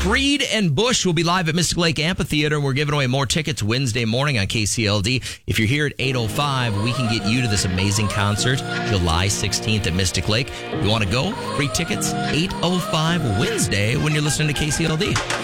Creed and Bush will be live at Mystic Lake Amphitheater, and we're giving away more tickets Wednesday morning on KCLD. If you're here at 8:05, we can get you to this amazing concert July 16th at Mystic Lake. You want to go? Free tickets, 8:05 Wednesday when you're listening to KCLD.